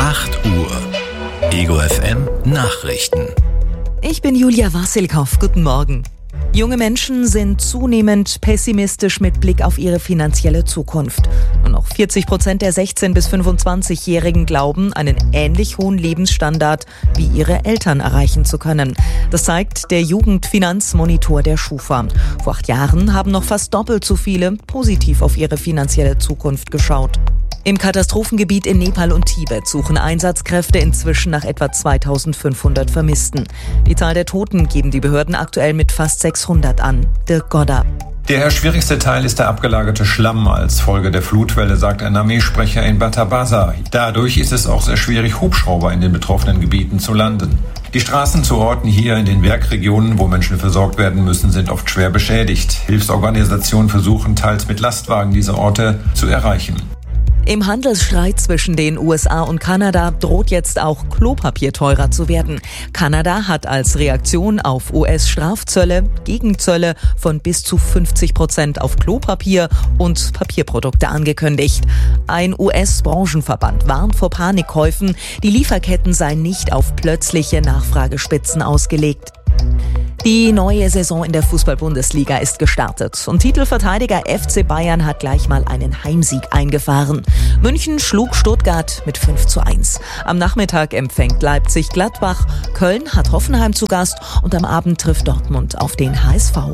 8 Uhr. Ego FM Nachrichten. Ich bin Julia Wassilkow. Guten Morgen. Junge Menschen sind zunehmend pessimistisch mit Blick auf ihre finanzielle Zukunft. Nur noch 40% der 16- bis 25-Jährigen glauben, einen ähnlich hohen Lebensstandard wie ihre Eltern erreichen zu können. Das zeigt der Jugendfinanzmonitor der Schufa. Vor 8 Jahren haben noch fast doppelt so viele positiv auf ihre finanzielle Zukunft geschaut. Im Katastrophengebiet in Nepal und Tibet suchen Einsatzkräfte inzwischen nach etwa 2500 Vermissten. Die Zahl der Toten geben die Behörden aktuell mit fast 600 an. Dirk Godder. Der schwierigste Teil ist der abgelagerte Schlamm als Folge der Flutwelle, sagt ein Armeesprecher in Batabasa. Dadurch ist es auch sehr schwierig, Hubschrauber in den betroffenen Gebieten zu landen. Die Straßen zu Orten hier in den Bergregionen, wo Menschen versorgt werden müssen, sind oft schwer beschädigt. Hilfsorganisationen versuchen teils mit Lastwagen diese Orte zu erreichen. Im Handelsstreit zwischen den USA und Kanada droht jetzt auch Klopapier teurer zu werden. Kanada hat als Reaktion auf US-Strafzölle Gegenzölle von bis zu 50% auf Klopapier und Papierprodukte angekündigt. Ein US-Branchenverband warnt vor Panikkäufen. Die Lieferketten seien nicht auf plötzliche Nachfragespitzen ausgelegt. Die neue Saison in der Fußball-Bundesliga ist gestartet und Titelverteidiger FC Bayern hat gleich mal einen Heimsieg eingefahren. München schlug Stuttgart mit 5:1. Am Nachmittag empfängt Leipzig Gladbach, Köln hat Hoffenheim zu Gast und am Abend trifft Dortmund auf den HSV.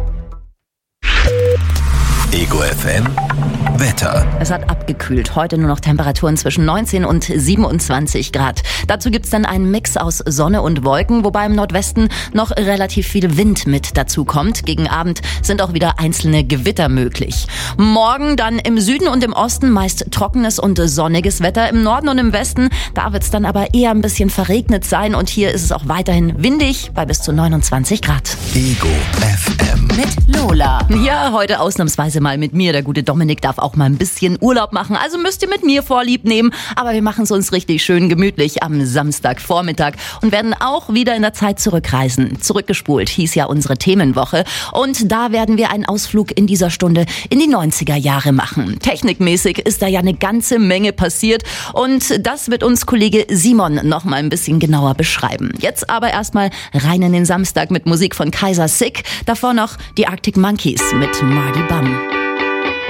Ego FM Wetter. Es hat abgekühlt. Heute nur noch Temperaturen zwischen 19 und 27 Grad. Dazu gibt's dann einen Mix aus Sonne und Wolken, wobei im Nordwesten noch relativ viel Wind mit dazu kommt. Gegen Abend sind auch wieder einzelne Gewitter möglich. Morgen dann im Süden und im Osten meist trockenes und sonniges Wetter. Im Norden und im Westen, da wird's dann aber eher ein bisschen verregnet sein. Und hier ist es auch weiterhin windig bei bis zu 29 Grad. Ego FM. Mit Lola. Ja, heute ausnahmsweise mal mit mir. Der gute Dominik darf auch mal ein bisschen Urlaub machen. Also müsst ihr mit mir Vorlieb nehmen. Aber wir machen es uns richtig schön gemütlich am Samstagvormittag und werden auch wieder in der Zeit zurückreisen. Zurückgespult hieß ja unsere Themenwoche. Und da werden wir einen Ausflug in dieser Stunde in die 90er Jahre machen. Technikmäßig ist da ja eine ganze Menge passiert. Und das wird uns Kollege Simon noch mal ein bisschen genauer beschreiben. Jetzt aber erstmal rein in den Samstag mit Musik von Kaiser Sick. Davor noch die Arctic Monkeys mit Mardi Bum.